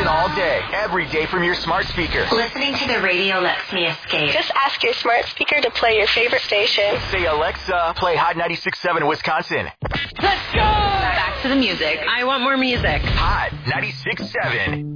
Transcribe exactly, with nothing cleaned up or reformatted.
Wisconsin all day, every day from your smart speaker. Listening to the radio lets me escape. Just ask your smart speaker to play your favorite station. Say, Alexa, play Hot ninety-six point seven Wisconsin. Let's go! Back to the music. I want more music. Hot ninety-six point seven.